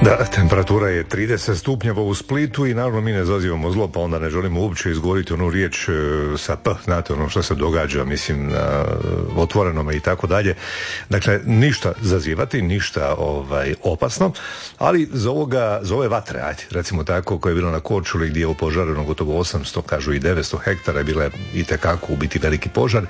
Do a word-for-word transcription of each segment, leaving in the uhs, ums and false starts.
Da, temperatura je trideset stupnjeva u Splitu i naravno mi ne zazivamo zlo, pa onda ne želimo uopće izgovoriti onu riječ e, sa P, znate ono što se događa, mislim, na otvorenome i tako dalje. Dakle, ništa zazivati, ništa ovaj, opasno, ali za, ovoga, za ove vatre, ajde, recimo tako, koje je bilo na Korčuli gdje je upožareno gotovo osamsto, kažu i devetsto hektara, je bila itekako u biti veliki požar.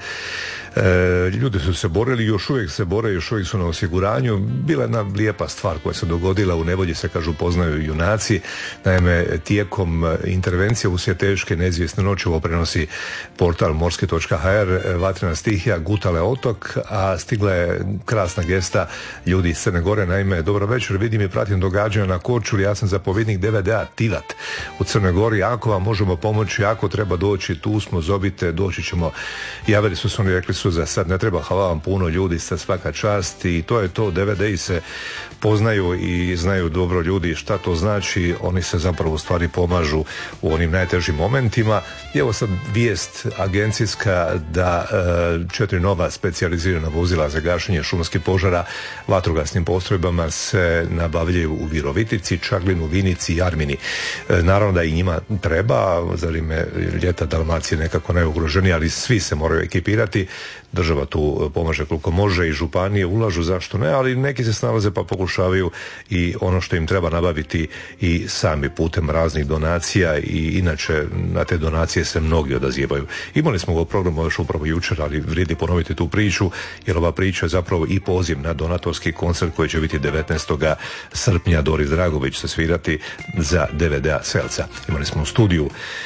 E, ljudi su se borili, još uvijek se bore, još uvijek su na osiguranju. Bila jedna lijepa stvar koja se dogodila, u nevolji se, kažu, poznaju junaci. Naime, tijekom intervencije uslijed teške neizvjesne noći, ovo prenosi portal morski točka ha er, vatrena stihija gutala je otok, a stigla je krasna gesta ljudi iz Crne Gore. Naime, dobro večer, vidim i pratim događanja na Korčuli, ja sam zapovjednik de ve de a Tivat u Crnoj Gori, ako vam možemo pomoći, ako treba doći, tu smo, zovite, doći ćemo. Javili su se, oni rekli su, za sad ne treba, hvala vam puno ljudi, sa svaka čast, i to je to. de ve de i se poznaju i znaju dobro ljudi šta to znači, oni se zapravo u stvari pomažu u onim najtežim momentima. I evo sad vijest agencijska da e, četiri nova specijalizirana vozila za gašenje šumskih požara vatrogasnim postrojbama se nabavljaju u Virovitici, Čaglinu, Vinici i Armini. E, naravno da i njima treba, za vrijeme ljeta Dalmacije nekako najugroženije, ali svi se moraju ekipirati. Država tu pomaže koliko može i županije ulažu, zašto ne, ali neki se snalaze pa pokušavaju i ono što im treba nabaviti i sami putem raznih donacija, i inače na te donacije se mnogi odazivaju. Imali smo u programu još upravo jučer, ali vrijedi ponoviti tu priču, jer ova priča je zapravo i poziv na donatorski koncert koji će biti devetnaestog srpnja. Doris Dragović se svirati za de ve de a Selca. Imali smo u studiju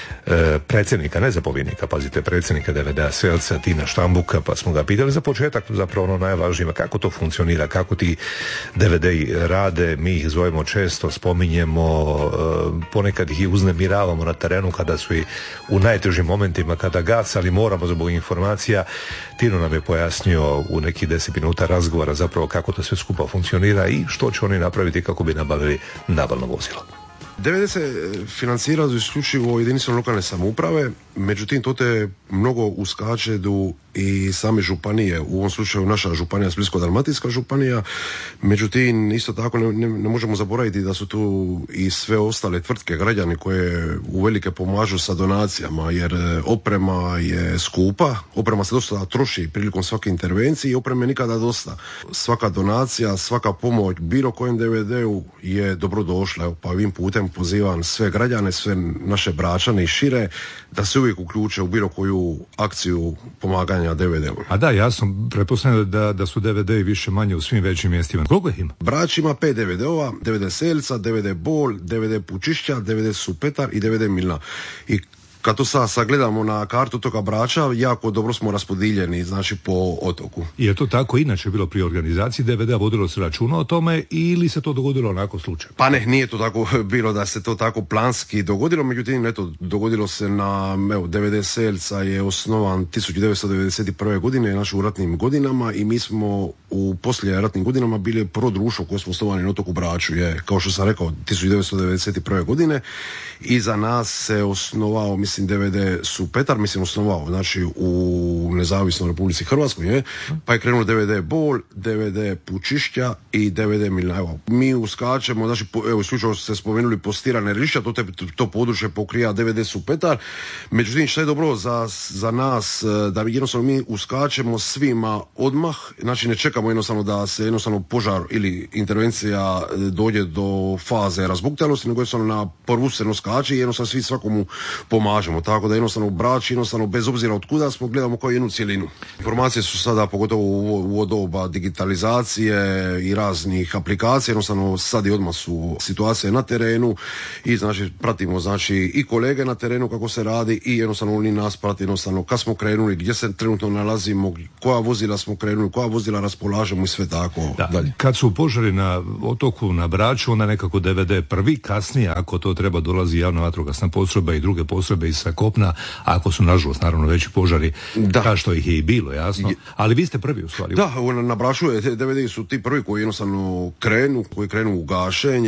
E, predsjednika, ne zapovjednika, pazite, predsjednika de ve de a Selca, Tina Štambuka, pa smo ga pitali za početak, zapravo ono najvažnije, kako to funkcionira, kako ti de ve de rade. Mi ih zovemo često, spominjemo, e, ponekad ih i uznemiravamo na terenu kada su i u najtežim momentima, kada gaca, ali moramo zbog informacija. Tino nam je pojasnio u nekih deset minuta razgovora zapravo kako to sve skupa funkcionira i što će oni napraviti kako bi nabavili nabavno vozilo. de ve de se financira isključivo jedinicom lokalne samouprave, međutim to te mnogo uskače do i same županije, u ovom slučaju naša županija, Splitsko-dalmatinska županija, međutim isto tako ne, ne, ne možemo zaboraviti da su tu i sve ostale tvrtke, građani koje uvelike pomažu sa donacijama, jer oprema je skupa, oprema se dosta troši prilikom svake intervencije i opreme nikada dosta. Svaka donacija, svaka pomoć bilo kojem de ve de-u je dobrodošla. Evo, pa ovim putem pozivam sve građane, sve naše Bračane i šire da se uvijek uključe u bilo koju akciju pomaganja de ve de-u. A da, jasno, pretpostavljam da, da su de ve de više manje u svim većim mjestima. Koliko ih ima? Brač ima pet de ve de-ova, de ve de Selca, de ve de Bol, de ve de Pučišća, de ve de Supetar i de ve de Milna. I kad to sad sagledamo na kartu toga Brača, jako dobro smo raspodijeljeni, znači po otoku. I je to tako inače bilo pri organizaciji de ve de-a, vodilo se računa o tome ili se to dogodilo onako slučajno? Pa ne, nije to tako bilo da se to tako planski dogodilo, međutim, eto, dogodilo se na, evo, de ve de Selca je osnovan tisuću devetsto devedeset prve godine, znači u ratnim godinama, i mi smo u poslije ratnim godinama bili prvo društvo koje smo osnovani na otoku Braču, je, kao što sam rekao, tisuću devetsto devedeset prve godine, i za nas se osnovao, mislim, de ve de Supetar, mislim, osnovao, znači u nezavisnoj Republici Hrvatskoj, je, pa je krenuo de ve de Bol, de ve de Pučišća i de ve de Milna. Evo, mi uskačemo, znači, po, evo, slučajno ste spomenuli Postirane Rišća, to, te, to područje pokrija de ve de Supetar, međutim, što je dobro za, za nas, da jednostavno mi uskačemo svima odmah, znači ne čekamo jednostavno da se jednostavno požar ili intervencija dođe do faze razbuktanosti, nego jednostavno na prvu se skače i jednostavno svi svakomu pomažemo. Tako da jednostavno Brač, jednostavno bez obzira od kuda smo, gledamo kao jednu cjelinu. Informacije su sada, pogotovo u, u doba digitalizacije i raznih aplikacija, jednostavno sad i odmah su situacije na terenu i znači pratimo znači i kolege na terenu kako se radi i jednostavno oni nas prati jednostavno kad smo krenuli, gdje se trenutno nalazimo, koja vozila smo krenuli, koja vozila raspolažemo i sve tako da, dalje. Kad su požari na otoku, na Braču, onda nekako de ve de prvi, kasnije ako to treba dolazi javna vatrogasna postrojba i druge postrojbe iz kopna, ako su nažalost naravno veći požari, kao što ih je i bilo, jasno. Ali vi ste prvi u stvari. Da, na Braču je de ve de su ti prvi koji jednostavno krenu, koji krenu u gašenje. Evo,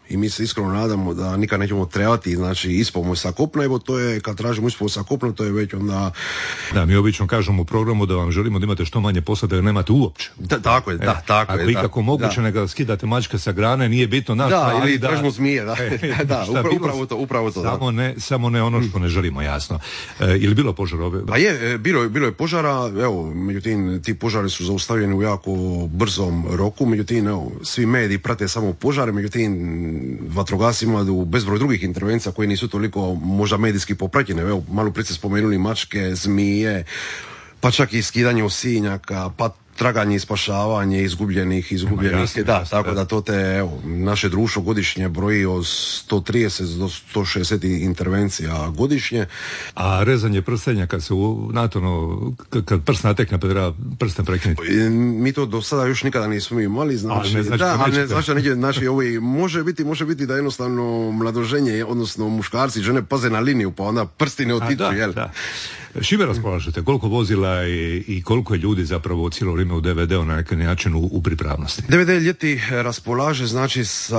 i mi se iskreno nadamo da nikad nećemo trebati, znači ispomoć sa kopna, evo to je, kad tražimo ispomoć sa kopna, to je već onda... Da, mi obično kažemo u programu da vam želimo da imate što manje posla, da ga nemate uopće. Da, tako je, e, da, tako ako je. Ako ikako moguće, neka skidate mačke sa grane, nije bitno naš... Da, ili tražimo zmije, da, e, da, upravo, upravo to, upravo to. Samo ne, samo ne ono što ne želimo, jasno. E, ili bilo požara ove? Pa je, bilo, bilo je požara, evo, međutim, ti požari su zaustavljeni u jako brzom roku, međutim, evo, svi mediji prate samo požare, međutim, vatrogasci imaju bezbroj drugih intervencija koje nisu toliko možda medijski popraćene. Evo, malo prije ste spomenuli mačke, zmije, pa čak i skidanje osinjaka, pa traganje i spašavanje izgubljenih, izgubljenih, jasne, da, jasne, tako da to te, evo, naše društvo godišnje broji od sto trideset do sto šezdeset intervencija godišnje. A rezanje prstenja kad se u natono, kad prst natekne pa treba prsten prekinuti? Mi to do sada još nikada nismo imali, znači, ne znači da, ali ne znači da neće, znači, ovi, može biti, može biti da jednostavno mladoženje, odnosno muškarci, žene paze na liniju, pa onda prsti ne otiču, jel? Da. Čime raspolažete? Koliko vozila i, i koliko je ljudi zapravo cijelo vrijeme u D V D-u na neki način u, u pripravnosti? D V D ljeti raspolaže znači sa,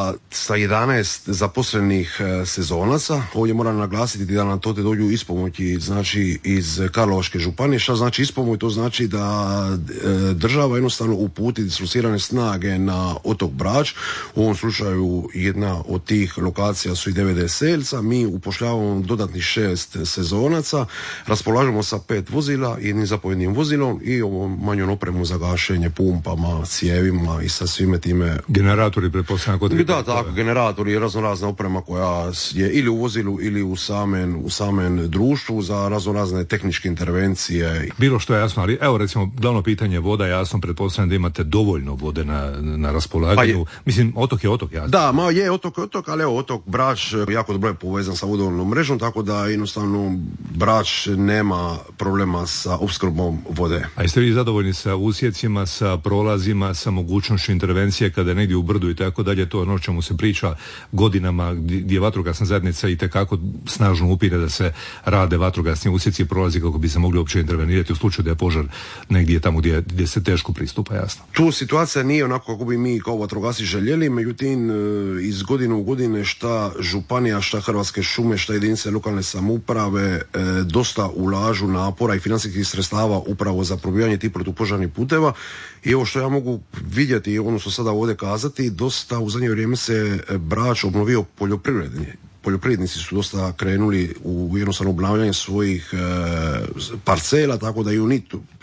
sa jedanaest zaposlenih e, sezonaca. Ovdje moram naglasiti da nam to te dođu ispomoći znači iz Karlovačke županije. Šta znači ispomoć? To znači da e, država jednostavno uputi dislocirane snage na otok Brač. U ovom slučaju jedna od tih lokacija su i D V D Selca. Mi upošljavamo dodatnih šest sezonaca. Raspolažemo sa pet vozila, jednim zapovjednim vozilom i ovom manjom opremu za gašenje, pumpama, cijevima i sa svime time. Generatori, pretpostavljam, kod Da, tako, generatori i raznorazna oprema koja je ili u vozilu ili u samen, u samen društvu za raznorazne tehničke intervencije. Bilo što je jasno, ali evo recimo glavno pitanje voda, jasno pretpostavljam da imate dovoljno vode na, na raspolaganju. Pa mislim, otok je otok, jasno. Da, ma je otok je otok, ali evo, otok Brač jako dobro je povezan sa vodovodnom mrežom, tako da jednostavno Brač nema problema sa opskrbom vode. A jeste vi zadovoljni sa usjecima, sa prolazima, sa mogućnošću intervencije kada je negdje u brdu i tako dalje, to je ono o čemu se priča godinama, gdje vatrogasna zajednica i tekako snažno upire da se rade vatrogasni usjeci i prolazi kako bi se mogli uopće intervenirati u slučaju da je požar negdje tamo gdje, gdje se teško pristupa, jasno. Tu situacija nije onako kako bi mi kao vatrogasci željeli, međutim iz godine u godine šta županija, šta Hrvatske šume, šta jedinice lokalne samouprave dosta ulažu napora i financijskih sredstava upravo za probijanje tih protupožarnih puteva i ovo što ja mogu vidjeti, odnosno sada ovdje kazati, dosta u zadnje vrijeme se Brač obnovio poljoprivredni. Poljoprivrednici su dosta krenuli u jednostavno obnavljanje svojih e, parcela, tako da i oni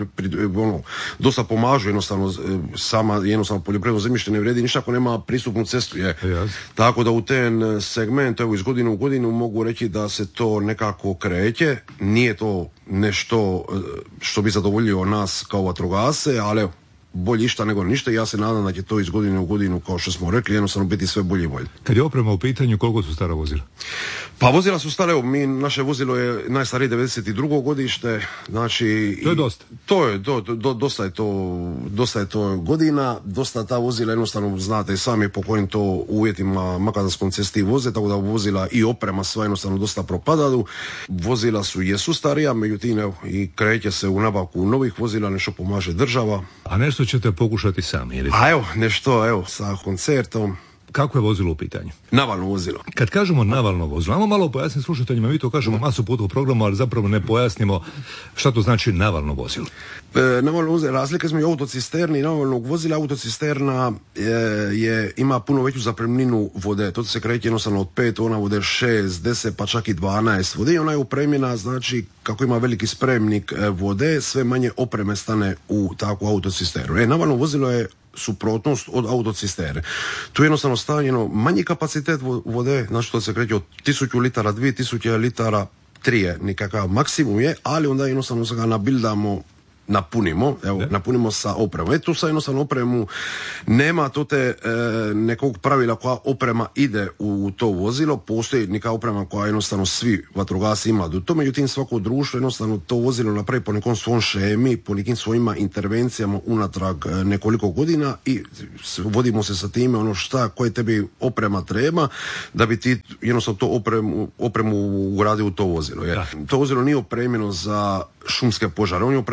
ono, dosta pomažu jednostavno sama jednostavno poljoprivredno zemljište ne vredi ništa ako nema pristupnu cestu. Je. Yes. Tako da u ten segment, evo iz godine u godinu mogu reći da se to nekako kreće. Nije to nešto što bi zadovoljio nas kao vatrogasce, ali evo, bolje išta nego ništa i ja se nadam da će to iz godine u godinu, kao što smo rekli, jednostavno biti sve bolje i bolje. Kad je oprema u pitanju, koliko su stara vozila? Pa vozila su stare, evo, mi, naše vozilo je najstarije devedeset drugo godište, znači... To je dosta. To je, do, do, dosta je to, dosta je to godina, dosta ta vozila jednostavno znate sami po kojim to uvjetima makadarskom cesti voze, tako da vozila i oprema sva jednostavno dosta propadaju. Vozila su, jesu starija, međutim, evo, i kreće se u nabavku novih vozila, nešto pomaže država. A nešto ćete pokušati sami, ili? A evo, nešto, evo, sa koncertom. Kako je vozilo u pitanju? Navalno vozilo. Kad kažemo navalno vozilo, ajmo malo pojasniti slušateljima, mi to kažemo masu puta u programu, ali zapravo ne pojasnimo šta to znači navalno vozilo. E, navalno vozilo, razlika između autocisterni i navalnog vozila, autocisterna je, je, ima puno veću zapremninu vode, to se kreće jednostavno od pet tona vode, šest, deset, pa čak i dvanaest vode i ona je upremljena, znači kako ima veliki spremnik vode, sve manje opreme stane u takvu autocisternu. E, navalno vozilo je suprotnost od autocisterne. Tu je jednostavno stavljeno manji kapacitet vode, znači to se kreće od tisuću litara, dvije tisuće litara, tri je nikakav maksimum je, ali onda jednostavno se ga nabildamo, napunimo, evo, ne. napunimo sa opremom. E tu sa jednostavno opremu nema to te e, nekog pravila koja oprema ide u to vozilo, postoji neka oprema koja jednostavno svi vatrogasci ima do to, međutim svako društvo jednostavno to vozilo napravi po nekom svom šemi, po nekim svojima intervencijama unatrag nekoliko godina i vodimo se sa time ono šta, koje tebi oprema treba da bi ti jednostavno to opremu, opremu ugradio u to vozilo. Je. To vozilo nije opremljeno za šumske požare, on je opremljen upravo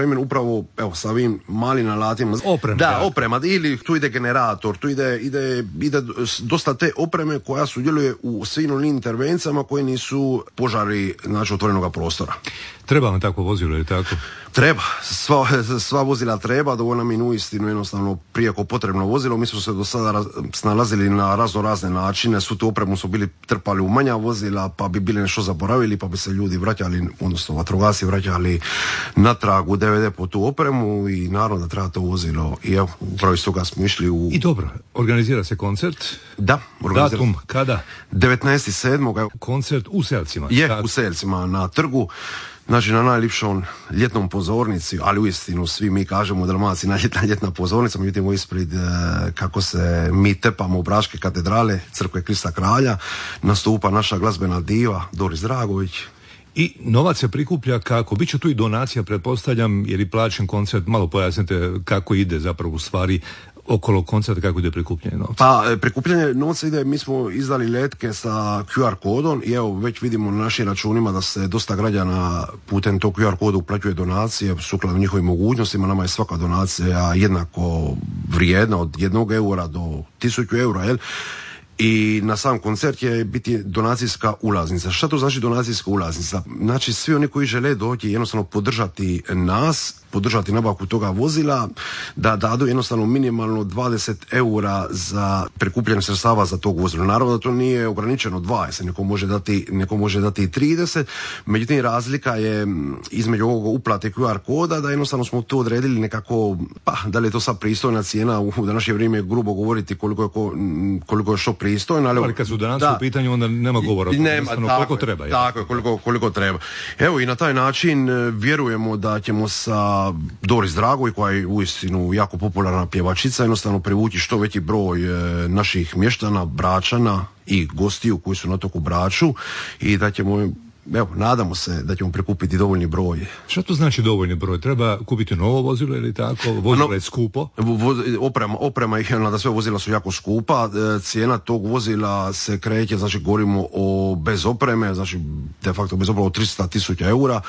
samo evo sa ovim malim alatima. Oprema. Da, ja. oprema, ili tu ide generator, tu ide, ide, ide dosta te opreme koja sudjeluje u svim onim intervencijama koji nisu požari, znači, otvorenog prostora. Treba vam takvo vozilo, ili tako? Treba, sva, sva vozila treba, dovoljno nam je uistinu jednostavno prijeko potrebno vozilo. Mi smo se do sada raz, snalazili na razno razne načine, svu tu opremu smo bili trpali u manja vozila, pa bi bili nešto zaboravili, pa bi se ljudi vraćali, odnosno vatrogasci vraćali natrag u D V D po tu opremu i naravno da treba to vozilo. I evo, upravo iz toga smo išli u... I dobro, organizira se koncert. Da, organizira. Datum, kada? devetnaesti sedmog Koncert u Selcima. Je, tako. u Selcima, na trgu. Znači, na najljepšom ljetnom pozornici, ali uistinu svi mi kažemo u Dalmaciji najljetna ljetna pozornica, međutim ispred e, kako se mi tepamo u Bračke katedrale, crkve Krista Kralja, nastupa naša glazbena diva Doris Dragović. I novac se prikuplja kako? Biće tu i donacija, pretpostavljam, jer i plaćen koncert, malo pojasnite kako ide zapravo u stvari okolo koncerta, kako ide prikupljanje novca? Pa, prikupljanje novca ide, mi smo izdali letke sa Q R kodom i evo, već vidimo na našim računima da se dosta građana putem tog Q R koda uplaćuje donacije sukladno njihovim mogućnostima. Nama je svaka donacija jednako vrijedna, od jednog eura do tisuću eura, jel? I na sam koncert je biti donacijska ulaznica. Šta to znači donacijska ulaznica? Znači, svi oni koji žele doći jednostavno podržati nas, podržati nabavku toga vozila, da dadu jednostavno minimalno dvadeset eura za prikupljanje sredstava za tog vozila. Naravno da to nije ograničeno dvadeset, neko može dati, neko može dati i trideset, međutim razlika je između ovog uplate Q R koda da jednostavno smo to odredili nekako, pa da li je to sad pristojna cijena, u današnje vrijeme grubo govoriti koliko je, koliko je što pristojno. Ali, ali kad su donacije u pitanju, onda nema govora. Nema, tako, koliko treba. Je. Tako je, koliko, koliko treba. Evo, i na taj način vjerujemo da ćemo sa Doris Dragoj, koja je uistinu jako popularna pjevačica, jednostavno privući što veći broj e, naših mještana, Bračana i gostiju koji su na otoku Braču i da ćemo, evo, nadamo se da ćemo prikupiti dovoljni broj. Što to znači dovoljni broj? Treba kupiti novo vozilo ili tako? Vozilo no, je skupo? Voz, oprema, oprema ih, da sve vozila su jako skupa. E, cijena tog vozila se kreće, znači govorimo o bez opreme, znači de facto bez opreme o tristo tisuća eura.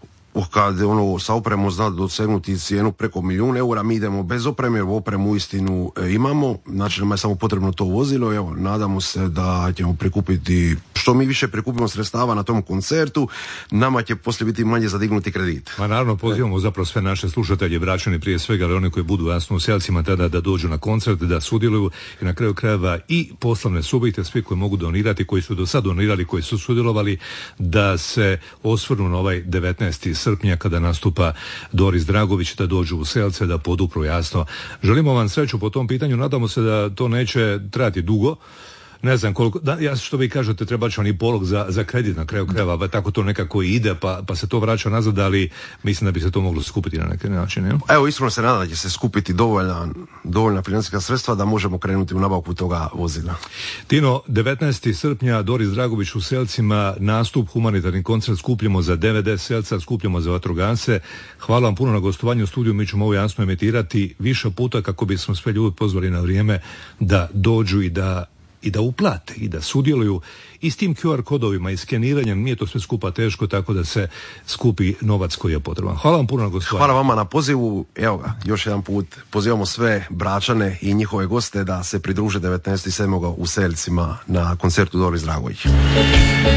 Kad ono sa opremom zna dosegnuti cijenu preko milijun eura, mi idemo bez opreme, jer opremu uistinu e, imamo, znači nama je samo potrebno to vozilo. Evo, nadamo se da ćemo prikupiti, što mi više prikupimo sredstava na tom koncertu, nama će poslije biti manje zadignuti kredit. Ma naravno, pozivamo zapravo sve naše slušatelje, Bračani prije svega, ali one koji budu jasno u Selcima tada da dođu na koncert, da sudjeluju i na kraju krajeva i poslovne subjekte, svi koji mogu donirati, koji su do sad donirali, koji su sudjelovali, da se osvrnu na ovaj devetnaesti srpnja kada nastupa Doris Dragović, da dođu u Selce, da podupru, jasno. Želimo vam sreću po tom pitanju, nadamo se da to neće trajati dugo. Ne znam koliko, da, ja što vi kažete, treba će vam i polog za, za kredit na kraju krajeva, pa tako to nekako ide, pa, pa se to vraća nazad, ali mislim da bi se to moglo skupiti na neki način. Ne? Evo, iskreno se nadam da će se skupiti dovoljna, dovoljna financijska sredstva da možemo krenuti u nabavku toga vozila. Tino, devetnaesti srpnja, Doris Dragović u Selcima, nastup, humanitarni koncert, skupljamo za D V D Selca, skupljamo za vatrogasce. Hvala vam puno na gostovanju u studiju, mi ćemo ovo jasno emitirati više puta kako bismo sve ljudi pozvali na vrijeme da dođu i da i da uplate i da sudjeluju i s tim Q R kodovima i skeniranjem, nije to sve skupa teško, tako da se skupi novac koji je potreban. Hvala vam puno na gostovanju. Hvala vama na pozivu. Evo ga, još jedan put pozivamo sve Bračane i njihove goste da se pridruže devetnaestog sedmog u Selcima na koncertu Doris Dragović.